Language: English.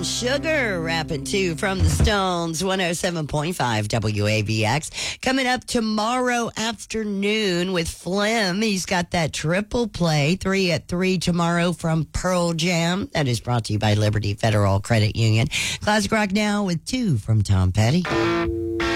Brown Sugar rapping too from the Stones, 107.5 WAVX. Coming up tomorrow afternoon with Flem. He's got that triple play, 3 at 3 tomorrow from Pearl Jam. That is brought to you by Liberty Federal Credit Union. Classic Rock now with 2 from Tom Petty.